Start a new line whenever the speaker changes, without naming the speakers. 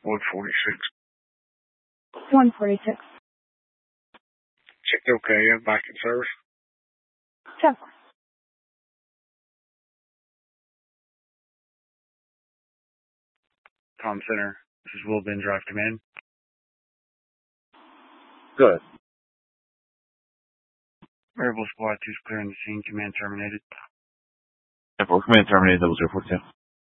146.
146.
Checked okay, I'm back in service.
Check.
Comm Center, this is Will Bin Drive Command.
Good.
Variable Squad 2's clearing the scene. Command terminated.
4 command terminated, 0042.